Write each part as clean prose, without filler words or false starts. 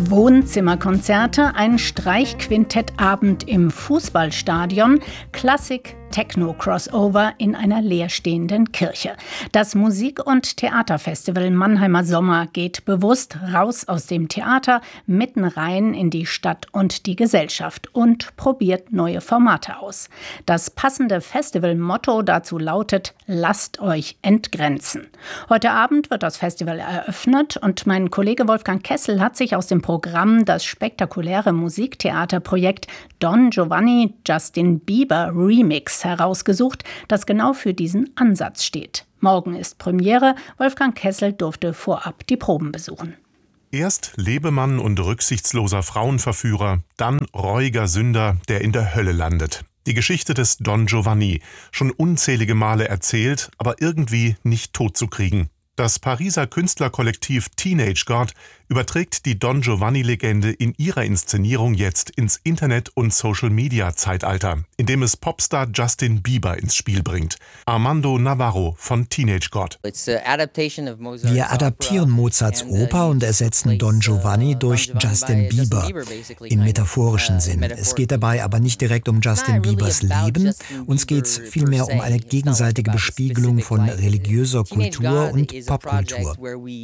Wohnzimmerkonzerte, ein Streichquintettabend im Fußballstadion, Klassik, Techno-Crossover in einer leerstehenden Kirche. Das Musik- und Theaterfestival Mannheimer Sommer geht bewusst raus aus dem Theater, mitten rein in die Stadt und die Gesellschaft und probiert neue Formate aus. Das passende Festivalmotto dazu lautet: Lasst euch entgrenzen. Heute Abend wird das Festival eröffnet und mein Kollege Wolfgang Kessel hat sich aus dem Programm das spektakuläre Musiktheaterprojekt Don Giovanni Justin Bieber Remix herausgesucht, das genau für diesen Ansatz steht. Morgen ist Premiere. Wolfgang Kessel durfte vorab die Proben besuchen. Erst Lebemann und rücksichtsloser Frauenverführer, dann reuiger Sünder, der in der Hölle landet. Die Geschichte des Don Giovanni, schon unzählige Male erzählt, aber irgendwie nicht totzukriegen. Das Pariser Künstlerkollektiv Teenage God überträgt die Don Giovanni-Legende in ihrer Inszenierung jetzt ins Internet- und Social-Media-Zeitalter, indem es Popstar Justin Bieber ins Spiel bringt. Armando Navarro von Teenage God. Wir adaptieren Mozarts Oper und ersetzen Don Giovanni durch Justin Bieber im metaphorischen Sinn. Es geht dabei aber nicht direkt um Justin Biebers Leben, uns geht es vielmehr um eine gegenseitige Bespiegelung von religiöser Kultur und Popkultur.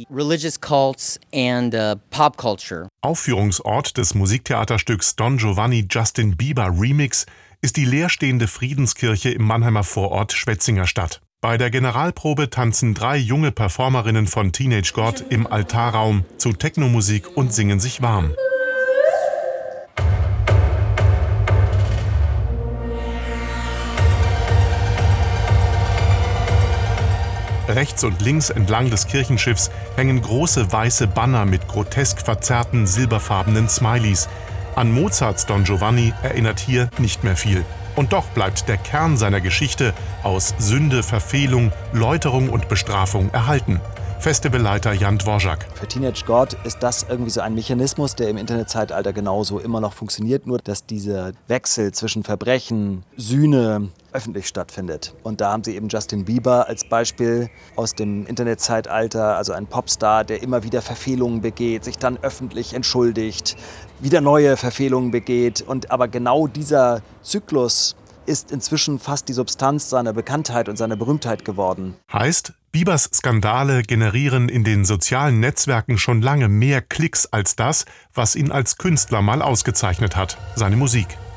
Aufführungsort des Musiktheaterstücks Don Giovanni Justin Bieber Remix ist die leerstehende Friedenskirche im Mannheimer Vorort Schwetzingerstadt. Bei der Generalprobe tanzen 3 junge Performerinnen von Teenage God im Altarraum zu Technomusik und singen sich warm. Rechts und links entlang des Kirchenschiffs hängen große weiße Banner mit grotesk verzerrten silberfarbenen Smileys. An Mozarts Don Giovanni erinnert hier nicht mehr viel. Und doch bleibt der Kern seiner Geschichte aus Sünde, Verfehlung, Läuterung und Bestrafung erhalten. Festivalleiter Jan Dvorak. Für Teenage God ist das irgendwie so ein Mechanismus, der im Internetzeitalter genauso immer noch funktioniert, nur dass dieser Wechsel zwischen Verbrechen, Sühne öffentlich stattfindet. Und da haben sie eben Justin Bieber als Beispiel aus dem Internetzeitalter, also ein Popstar, der immer wieder Verfehlungen begeht, sich dann öffentlich entschuldigt, wieder neue Verfehlungen begeht. Und aber genau dieser Zyklus ist inzwischen fast die Substanz seiner Bekanntheit und seiner Berühmtheit geworden. Heißt, Biebers Skandale generieren in den sozialen Netzwerken schon lange mehr Klicks als das, was ihn als Künstler mal ausgezeichnet hat: seine Musik.